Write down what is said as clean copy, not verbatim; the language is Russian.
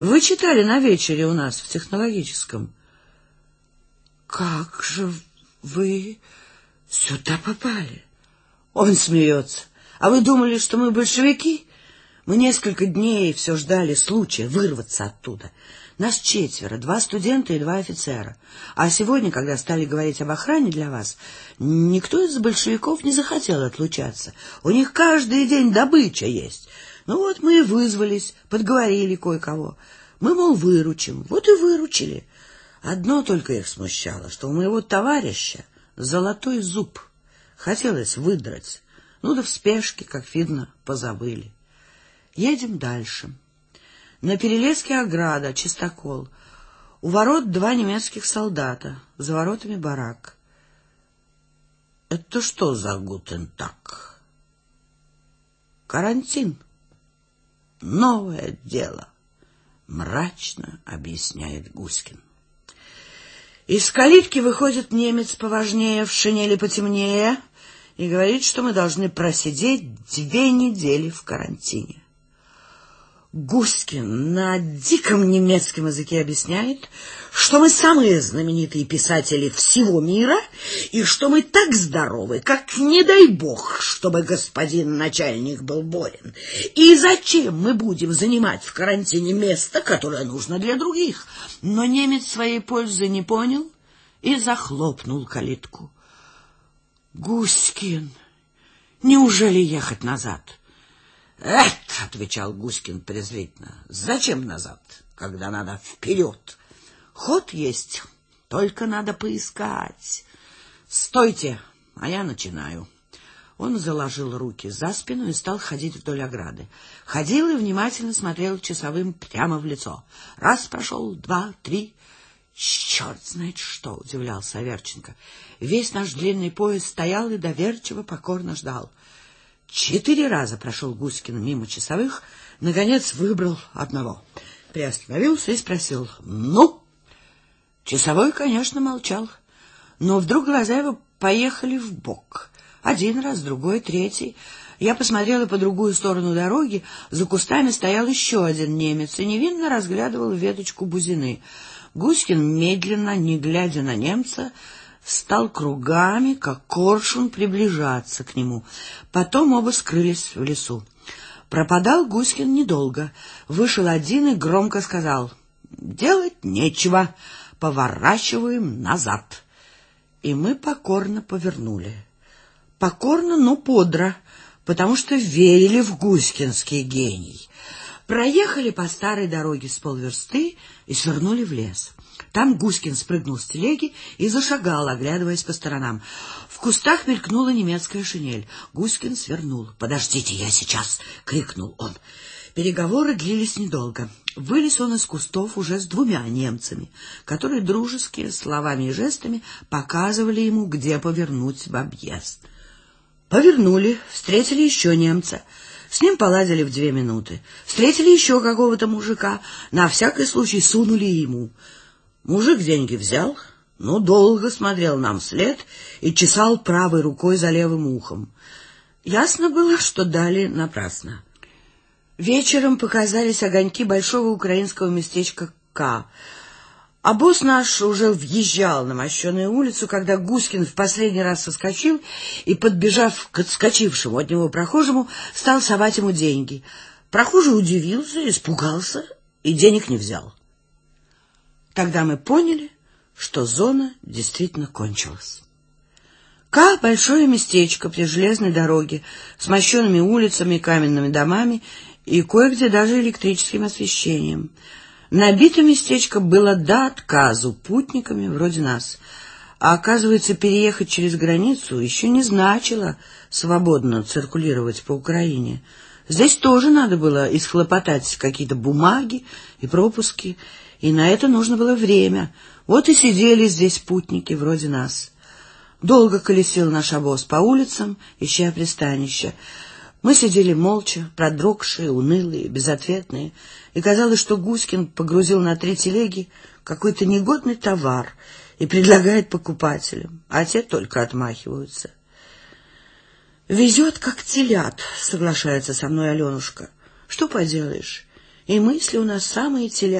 Вы читали на вечере у нас в технологическом. Как же вы сюда попали? Он смеется. А вы думали, что мы большевики? Мы несколько дней все ждали случая вырваться оттуда. Нас 4, 2 студента и 2 офицера. А сегодня, когда стали говорить об охране для вас, никто из большевиков не захотел отлучаться. У них каждый день добыча есть. Ну вот мы и вызвались, подговорили кое-кого. Мы, мол, выручим. Вот и выручили. Одно только их смущало, что у моего товарища золотой зуб. Хотелось выдрать. Ну да в спешке, как видно, позабыли. Едем дальше. На перелеске ограда, чистокол. У ворот 2 немецких солдата, за воротами барак. Это что за гутентаг? Карантин. Новое дело, мрачно объясняет Гуськин. Из калитки выходит немец поважнее, в шинели потемнее, и говорит, что мы должны просидеть 2 недели в карантине. Гуськин на диком немецком языке объясняет, что мы самые знаменитые писатели всего мира, и что мы так здоровы, как не дай бог, чтобы господин начальник был болен. И зачем мы будем занимать в карантине место, которое нужно для других? Но немец своей пользы не понял и захлопнул калитку. Гуськин, неужели ехать назад? «Эх!» — отвечал Гуськин презрительно. «Зачем назад, когда надо вперед? Ход есть, только надо поискать. Стойте, а я начинаю». Он заложил руки за спину и стал ходить вдоль ограды. Ходил и внимательно смотрел часовым прямо в лицо. Раз прошел, 2, 3. «Черт знает что!» — удивлялся Аверченко. Весь наш длинный поезд стоял и доверчиво покорно ждал. 4 раза прошел Гуськин мимо часовых, наконец выбрал одного. Приостановился и спросил: «Ну?» Часовой, конечно, молчал, но вдруг глаза его поехали вбок. 1 раз, другой, 3. Я посмотрела по другую сторону дороги, за кустами стоял еще один немец и невинно разглядывал веточку бузины. Гуськин медленно, не глядя на немца, стал кругами, как коршун, приближаться к нему. Потом оба скрылись в лесу. Пропадал Гуськин недолго. Вышел один и громко сказал: «Делать нечего, поворачиваем назад». И мы покорно повернули. Покорно, но бодро, потому что верили в гуськинский гений. Проехали по старой дороге с полверсты и свернули в лес. Там Гуськин спрыгнул с телеги и зашагал, оглядываясь по сторонам. В кустах мелькнула немецкая шинель. Гуськин свернул. «Подождите, я сейчас!» — крикнул он. Переговоры длились недолго. Вылез он из кустов уже с 2 немцами, которые дружески, словами и жестами показывали ему, где повернуть в объезд. Повернули, встретили еще немца. С ним поладили в 2 минуты. Встретили еще какого-то мужика. На всякий случай сунули ему. Мужик деньги взял, но долго смотрел нам вслед и чесал правой рукой за левым ухом. Ясно было, что дали напрасно. Вечером показались огоньки большого украинского местечка К. А босс наш уже въезжал на мощеную улицу, когда Гуськин в последний раз соскочил и, подбежав к отскочившему от него прохожему, стал совать ему деньги. Прохожий удивился, испугался и денег не взял. Тогда мы поняли, что зона действительно кончилась. К — большое местечко при железной дороге, с мощенными улицами и каменными домами, и кое-где даже электрическим освещением. Набито местечко было до отказу путниками вроде нас. А оказывается, переехать через границу еще не значило свободно циркулировать по Украине. Здесь тоже надо было исхлопотать какие-то бумаги и пропуски, и на это нужно было время. Вот и сидели здесь путники вроде нас. Долго колесил наш обоз по улицам, ища пристанища. Мы сидели молча, продрогшие, унылые, безответные, и казалось, что Гуськин погрузил на 3 телеги какой-то негодный товар и предлагает покупателям, а те только отмахиваются. «Везет, как телят», — соглашается со мной Аленушка. «Что поделаешь, и мысли у нас самые телят».